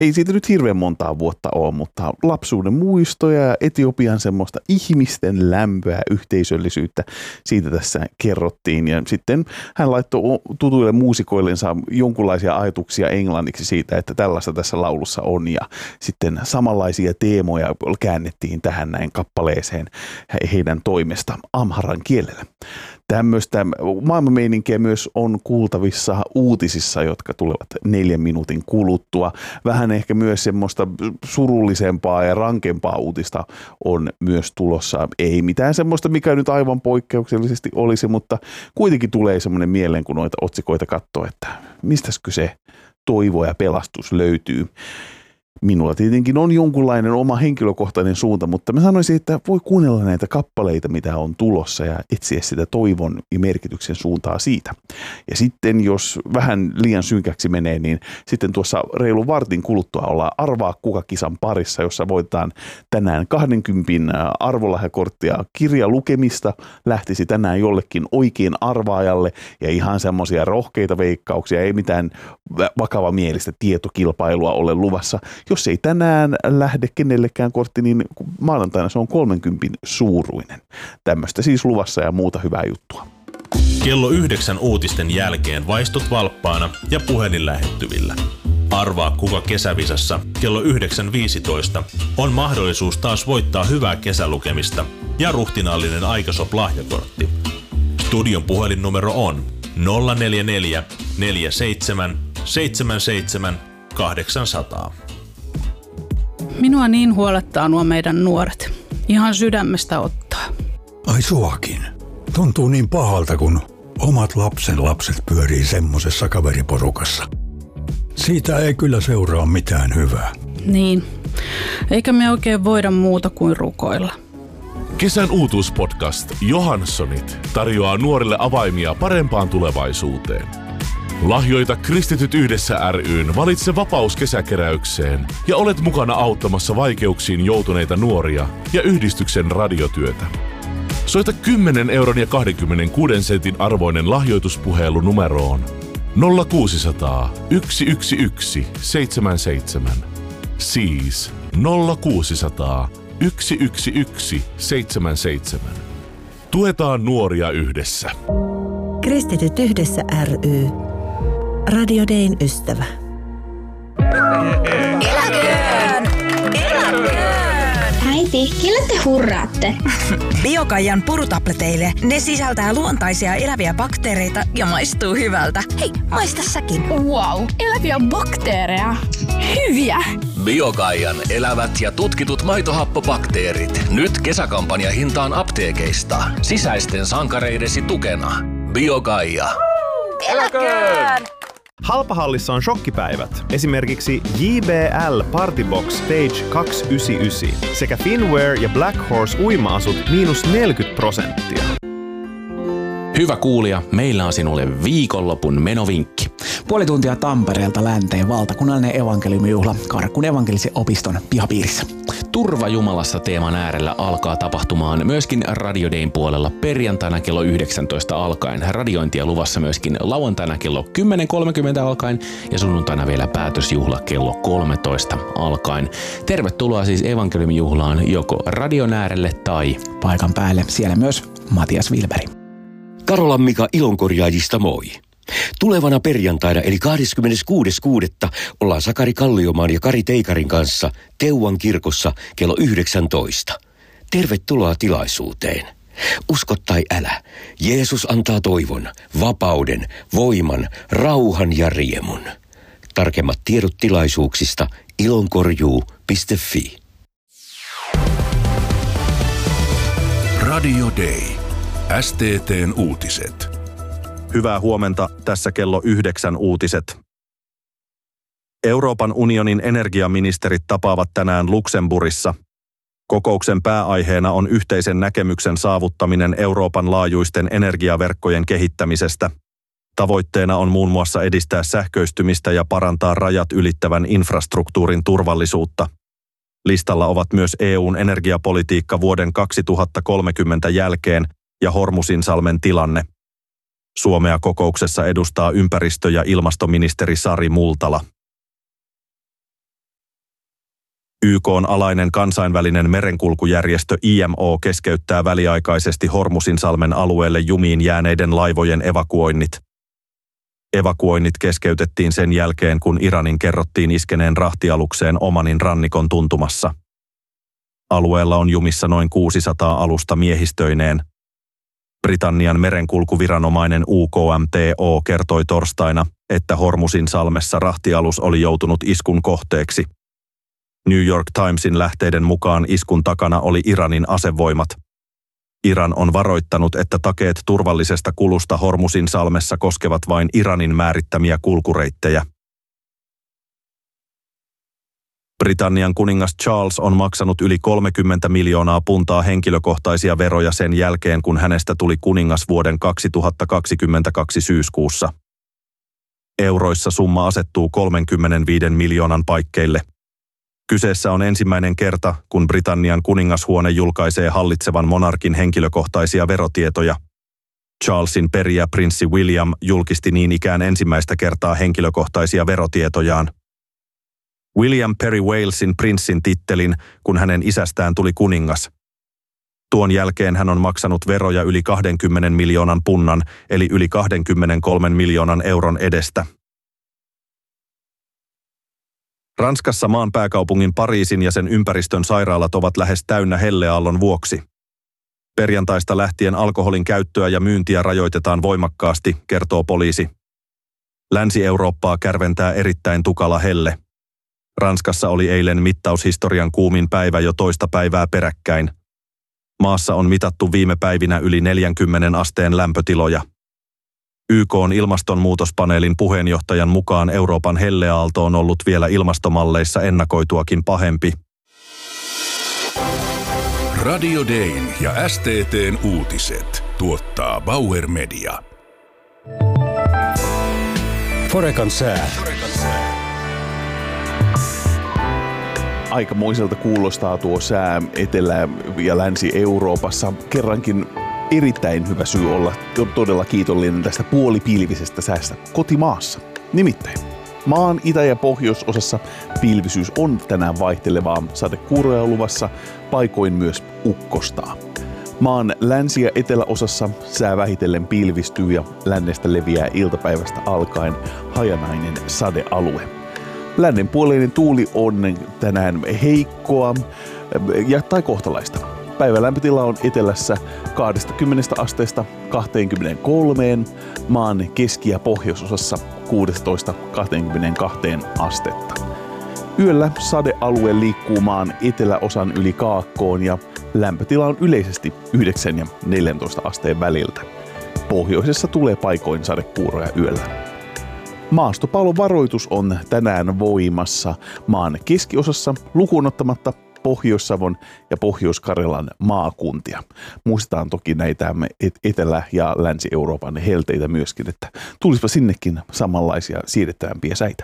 ei siitä nyt hirveän montaa vuotta ole, mutta lapsuuden muistoja ja Etiopian semmoista ihmisten lämpöä, yhteisöllisyyttä, siitä tässä kerrottiin. Ja sitten hän laittoi tutuille muusikoillensa jonkunlaisia ajatuksia englanniksi siitä, että tällaista tässä laulussa on. Ja sitten samanlaisia teemoja käännettiin tähän näin kappaleeseen heidän toimesta amharan kielellä. Tämmöistä maailmanmeininkiä myös on kuultavissa uutisissa, jotka tulevat 4 minuutin kuluttua. Vähän ehkä myös semmoista surullisempaa ja rankempaa uutista on myös tulossa. Ei mitään semmoista, mikä nyt aivan poikkeuksellisesti olisi, mutta kuitenkin tulee semmoinen mieleen, kun noita otsikoita katsoo, että mistäskö se toivo ja pelastus löytyy. Minulla tietenkin on jonkunlainen oma henkilökohtainen suunta, mutta mä sanoisin, että voi kuunnella näitä kappaleita, mitä on tulossa ja etsiä sitä toivon ja merkityksen suuntaa siitä. Ja sitten jos vähän liian synkäksi menee, niin sitten tuossa reilu vartin kuluttua ollaan Arvaa kuka -kisan parissa, jossa voitetaan tänään 20 arvolahjakorttia kirjalukemista. Lähtisi tänään jollekin oikein arvaajalle ja ihan semmoisia rohkeita veikkauksia, ei mitään vakavamielistä tietokilpailua ole luvassa. Jos ei tänään lähde kenellekään kortti, niin maanantaina se on 30 suuruinen. Tämmöistä siis luvassa ja muuta hyvää juttua. Kello 9 uutisten jälkeen vaistut valppaana ja puhelin lähettyvillä. Arvaa kuka kesävisassa kello 9.15 on mahdollisuus taas voittaa hyvää kesälukemista ja ruhtinaallinen Aikasop-lahjakortti. Studion puhelinnumero on 044 47 77 800. Minua niin huolettaa nuo meidän nuoret. Ihan sydämestä ottaa. Ai suakin. Tuntuu niin pahalta, kun omat lapset pyörii semmosessa kaveriporukassa. Siitä ei kyllä seuraa mitään hyvää. Niin. Eikä me oikein voida muuta kuin rukoilla. Kesän uutuuspodcast Johanssonit tarjoaa nuorille avaimia parempaan tulevaisuuteen. Lahjoita Kristityt yhdessä ry:n Valitse vapaus kesäkeräykseen ja olet mukana auttamassa vaikeuksiin joutuneita nuoria ja yhdistyksen radiotyötä. Soita 10 euron ja 26 sentin arvoinen lahjoituspuhelu numeroon 0600 111 77. Siis 0600 111 77. Tuetaan nuoria yhdessä. Kristityt yhdessä ry. Radio Dayn ystävä. Eläköön! Eläköön! Äiti, kelle te hurraatte? Biokaijan purutableteille. Ne sisältää luontaisia eläviä bakteereita ja maistuu hyvältä. Hei, maista säkin. Wow, eläviä bakteereja. Hyviä! Biokaijan elävät ja tutkitut maitohappobakteerit. Nyt kesäkampanja hintaan apteekeista. Sisäisten sankareidesi tukena. Biokaija. Eläköön! Halpahallissa on shokkipäivät. Esimerkiksi JBL Partybox Stage 299 sekä Finwear ja Black Horse uima-asut -40%. Hyvä kuulija, meillä on sinulle viikonlopun menovinkki. Puoli tuntia Tampereelta länteen valtakunnallinen evankeliumijuhla Karkkun evankelisen opiston pihapiirissä. Turva Jumalassa -teeman äärellä alkaa tapahtumaan myöskin Radio Dayn puolella perjantaina kello 19 alkaen. Radiointia luvassa myöskin lauantaina kello 10.30 alkaen ja sunnuntaina vielä päätösjuhla kello 13 alkaen. Tervetuloa siis evankeliumijuhlaan joko radion äärelle tai paikan päälle. Siellä myös Matias Wilberi. Karolan Mika Ilonkorjaajista moi. Tulevana perjantaina eli 26.6. ollaan Sakari Kalliomaan ja Kari Teikarin kanssa Teuvan kirkossa kello 19. Tervetuloa tilaisuuteen. Usko tai älä, Jeesus antaa toivon, vapauden, voiman, rauhan ja riemun. Tarkemmat tiedot tilaisuuksista ilonkorjuu.fi. Radio Day. STT:n uutiset. Hyvää huomenta, tässä kello 9 uutiset. Euroopan unionin energiaministerit tapaavat tänään Luxemburgissa. Kokouksen pääaiheena on yhteisen näkemyksen saavuttaminen Euroopan laajuisten energiaverkkojen kehittämisestä. Tavoitteena on muun muassa edistää sähköistymistä ja parantaa rajat ylittävän infrastruktuurin turvallisuutta. Listalla ovat myös EU:n energiapolitiikka vuoden 2030 jälkeen ja Hormuzinsalmen tilanne. Suomea kokouksessa edustaa ympäristö- ja ilmastoministeri Sari Multala. YK:n alainen kansainvälinen merenkulkujärjestö IMO keskeyttää väliaikaisesti Hormuzinsalmen alueelle jumiin jääneiden laivojen evakuoinnit. Evakuoinnit keskeytettiin sen jälkeen, kun Iranin kerrottiin iskeneen rahtialukseen Omanin rannikon tuntumassa. Alueella on jumissa noin 600 alusta miehistöineen. Britannian merenkulkuviranomainen UKMTO kertoi torstaina, että Hormuzinsalmessa rahtialus oli joutunut iskun kohteeksi. New York Timesin lähteiden mukaan iskun takana oli Iranin asevoimat. Iran on varoittanut, että takeet turvallisesta kulusta Hormuzinsalmessa koskevat vain Iranin määrittämiä kulkureittejä. Britannian kuningas Charles on maksanut yli 30 miljoonaa puntaa henkilökohtaisia veroja sen jälkeen, kun hänestä tuli kuningas vuoden 2022 syyskuussa. Euroissa summa asettuu 35 miljoonan paikkeille. Kyseessä on ensimmäinen kerta, kun Britannian kuningashuone julkaisee hallitsevan monarkin henkilökohtaisia verotietoja. Charlesin perijä prinssi William julkisti niin ikään ensimmäistä kertaa henkilökohtaisia verotietojaan. William peri Walesin prinssin tittelin, kun hänen isästään tuli kuningas. Tuon jälkeen hän on maksanut veroja yli 20 miljoonan punnan, eli yli 23 miljoonan euron edestä. Ranskassa maan pääkaupungin Pariisin ja sen ympäristön sairaalat ovat lähes täynnä helleaallon vuoksi. Perjantaista lähtien alkoholin käyttöä ja myyntiä rajoitetaan voimakkaasti, kertoo poliisi. Länsi-Eurooppaa kärventää erittäin tukala helle. Ranskassa oli eilen mittaushistorian kuumin päivä jo toista päivää peräkkäin. Maassa on mitattu viime päivinä yli 40 asteen lämpötiloja. YK:n ilmastonmuutospaneelin puheenjohtajan mukaan Euroopan helleaalto on ollut vielä ilmastomalleissa ennakoituakin pahempi. Radio Dayn ja STT:n uutiset tuottaa Bauer Media. Forekan sää. Aikamoiselta kuulostaa tuo sää Etelä- ja Länsi-Euroopassa. Kerrankin erittäin hyvä syy olla todella kiitollinen tästä puolipilvisestä säästä kotimaassa. Nimittäin maan itä- ja pohjoisosassa pilvisyys on tänään vaihtelevaa, sadekuuroja luvassa, paikoin myös ukkostaa. Maan länsi- ja eteläosassa sää vähitellen pilvistyy ja lännestä leviää iltapäivästä alkaen hajanainen sadealue. Lännenpuoleinen tuuli on tänään heikkoa tai kohtalaista. Päivän lämpötila on etelässä 20 asteesta 23, maan keski- ja pohjoisosassa 16-22 astetta. Yöllä sadealue liikkuu maan eteläosan yli kaakkoon ja lämpötila on yleisesti 9 ja 14 asteen väliltä. Pohjoisessa tulee paikoin sadekuuroja yöllä. Maastopallovaroitus on tänään voimassa maan keskiosassa lukuun ottamatta Pohjois-Savon ja Pohjois-Karjalan maakuntia. Muistetaan toki näitä Etelä- ja Länsi-Euroopan helteitä myöskin, että tulisipa sinnekin samanlaisia siedettävämpiä säitä.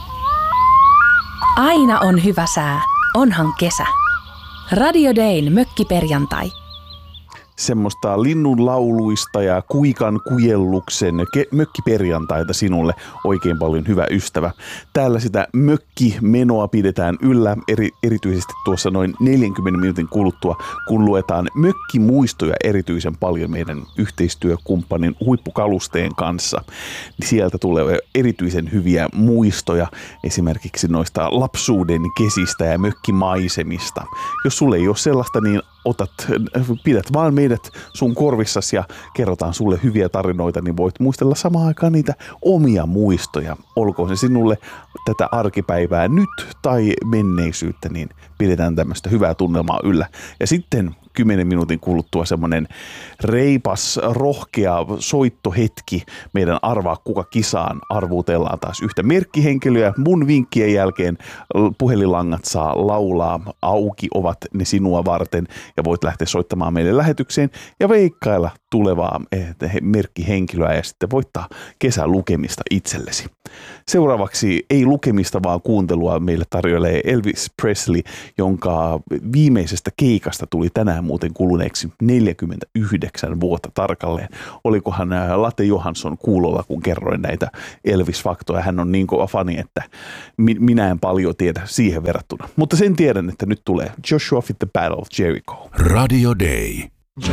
Aina on hyvä sää, onhan kesä. Radio Dayn mökkiperjantai. Semmoista linnunlauluista ja kuikan kujelluksen mökkiperjantaita sinulle oikein paljon, hyvä ystävä. Täällä sitä mökkimenoa pidetään yllä erityisesti tuossa noin 40 minuutin kuluttua, kun luetaan mökkimuistoja erityisen paljon meidän yhteistyökumppanin Huippukalusteen kanssa. Sieltä tulee erityisen hyviä muistoja esimerkiksi noista lapsuuden kesistä ja mökkimaisemista. Jos sulle ei ole sellaista, niin pidät vaan meidät sun korvissasi ja kerrotaan sulle hyviä tarinoita, niin voit muistella samaan aikaan niitä omia muistoja. Olkoon se sinulle tätä arkipäivää nyt tai menneisyyttä, niin pidetään tämmöistä hyvää tunnelmaa yllä. Ja sitten 10 minuutin kuluttua semmoinen reipas, rohkea soittohetki meidän Arvaa kuka kisaan. Arvuutellaan taas yhtä merkkihenkilöä. Mun vinkkien jälkeen puhelinlangat saa laulaa. Auki ovat ne sinua varten ja voit lähteä soittamaan meille lähetykseen ja veikkailla tulevaa merkkihenkilöä ja sitten voittaa kesälukemista itsellesi. Seuraavaksi ei lukemista, vaan kuuntelua meille tarjoilee Elvis Presley, jonka viimeisestä keikasta tuli tänään tulee muuten kuluneeksi 49 vuotta tarkalleen. Olikohan Latte Johansson kuulolla, kun kerroin näitä Elvis-faktoja. Hän on niin kova fani, että minä en paljon tiedä siihen verrattuna. Mutta sen tiedän, että nyt tulee Joshua Fit the Battle of Jericho. Radio Day.